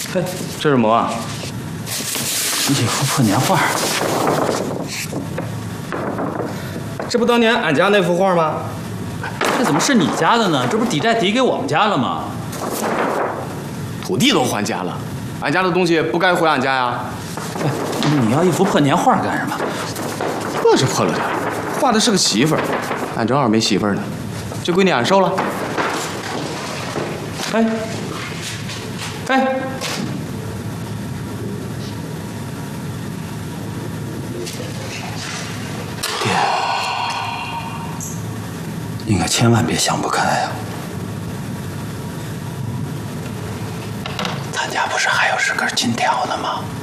嘿，这是什么啊？ 一幅破年画。 这不当年俺家那幅画吗？ 这怎么是你家的呢？这不是抵债抵给我们家了吗？ 土地都还家了，俺家的东西不该回俺家呀。 你要一幅破年画干什么？ 这是破了点，画的是个媳妇儿，俺正好没媳妇儿呢，这闺女俺收了。哎，哎， 爹，你可千万别想不开呀！咱家不是还有10根金条呢吗？